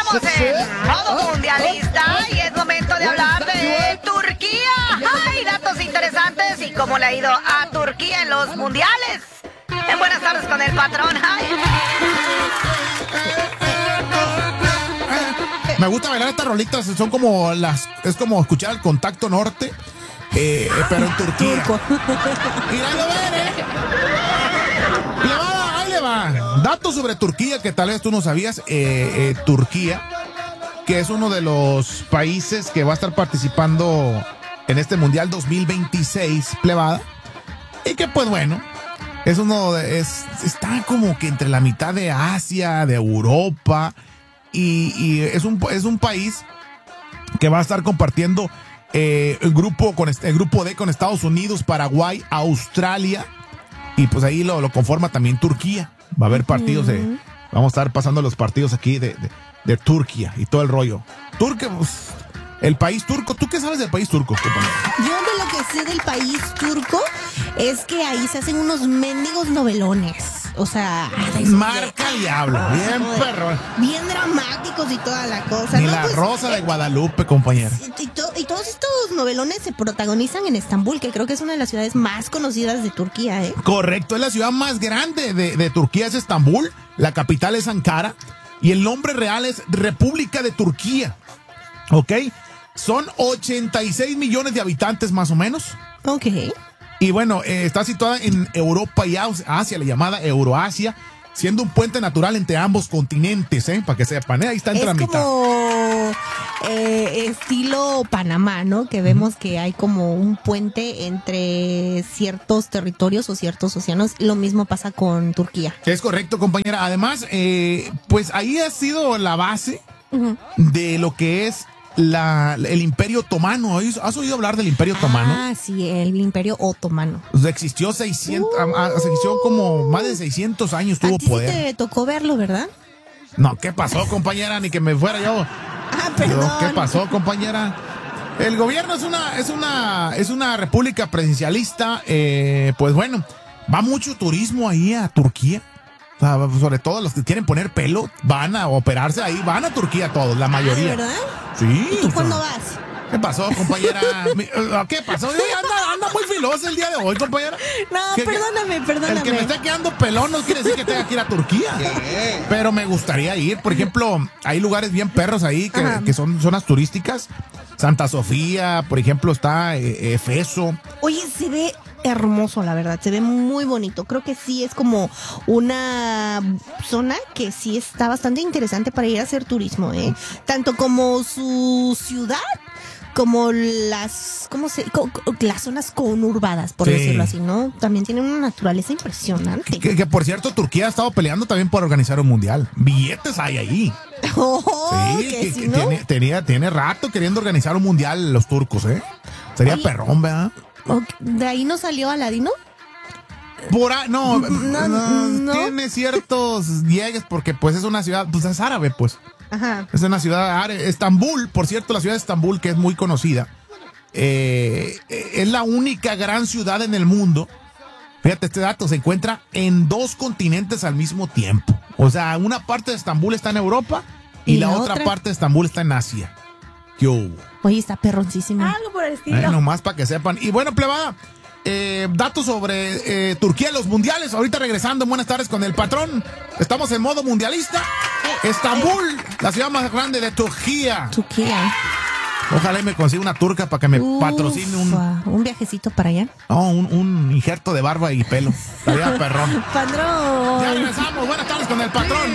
Estamos en modo mundialista y es momento de hablar de Turquía. Hay datos interesantes y cómo le ha ido a Turquía en los mundiales. En Buenas tardes con el patrón. Ay. Me gusta bailar estas rolitas, son como es como escuchar el Contacto Norte, pero en Turquía. Mira, lo ven, ahí le va. Datos sobre Turquía que tal vez tú no sabías. Turquía, que es uno de los países que va a estar participando en este Mundial 2026, plebada. Y que pues bueno, está como que entre la mitad de Asia, de Europa. Y es un país que va a estar compartiendo el grupo D con Estados Unidos, Paraguay, Australia, y pues ahí lo conforma también Turquía. Va a haber partidos vamos a estar pasando los partidos aquí de Turquía y todo el rollo. Turquía, pues, el país turco. ¿Tú qué sabes del país turco, compañero? Yo de lo que sé del país turco es que ahí se hacen unos mendigos novelones. O sea, marca diablo, bien perro. Bien dramáticos y toda la cosa. Ni ¿no? La pues, Rosa de Guadalupe, compañera. Y todos estos novelones se protagonizan en Estambul, que creo que es una de las ciudades más conocidas de Turquía, ¿eh? Correcto, es la ciudad más grande de Turquía, es Estambul. La capital es Ankara. Y el nombre real es República de Turquía. ¿Ok? Son 86 millones de habitantes más o menos. Ok. Y bueno, está situada en Europa y Asia, la llamada Euroasia, siendo un puente natural entre ambos continentes, para que sepan, ahí está entre la mitad. Es como estilo Panamá, ¿no? Que vemos que hay como un puente entre ciertos territorios o ciertos océanos. Lo mismo pasa con Turquía. Es correcto, compañera. Además, pues ahí ha sido la base de lo que es el Imperio Otomano. ¿Has oído hablar del Imperio Otomano? Ah, sí, el Imperio Otomano. Pues existió como más de 600 años tuvo poder. Sí te tocó verlo, ¿verdad? No, ¿qué pasó, compañera? Ni que me fuera yo. Perdón. ¿Qué pasó, compañera? El gobierno es una república presidencialista. Pues bueno, va mucho turismo ahí a Turquía. O sea, sobre todo los que quieren poner pelo, van a operarse ahí, van a Turquía todos, la mayoría. ¿Verdad? Sí. ¿Y tú cuándo vas? ¿Qué pasó, compañera? ¿Qué pasó? Anda muy filosa el día de hoy, compañera. No, perdóname. El que me esté quedando pelón no quiere decir que tenga que ir a Turquía. Pero me gustaría ir. Por ejemplo, hay lugares bien perros ahí que son zonas turísticas. Santa Sofía, por ejemplo, está Efeso. Oye, se ve hermoso, la verdad, se ve muy bonito. Creo que sí es como una zona que sí está bastante interesante para ir a hacer turismo, ¿eh? Tanto como su ciudad, como las zonas conurbadas, por decirlo así, ¿no? También tienen una naturaleza impresionante. Que por cierto, Turquía ha estado peleando también por organizar un mundial. Billetes hay ahí. Sí, ¿no? Tiene rato queriendo organizar un mundial los turcos, ¿eh? Sería perrón, ¿verdad? ¿De ahí no salió Aladino? No, tiene ciertos llegues porque pues es una ciudad, pues es árabe, pues. Ajá. Es una ciudad árabe. Estambul, por cierto, la ciudad de Estambul, que es muy conocida, es la única gran ciudad en el mundo. Fíjate, este dato se encuentra en 2 continentes al mismo tiempo. O sea, una parte de Estambul está en Europa y la otra parte de Estambul está en Asia. ¿Qué hubo? Oye, está perroncísima. Algo por el estilo. Nomás para que sepan. Y bueno, plebada, datos sobre Turquía en los mundiales. Ahorita regresando en Buenas tardes con el patrón. Estamos en modo mundialista. Estambul, la ciudad más grande de Turquía. Ojalá y me consiga una turca para que me patrocine un viajecito para allá. No, un injerto de barba y pelo. Estaría perrón. Patrón. Ya regresamos. Buenas tardes con el patrón.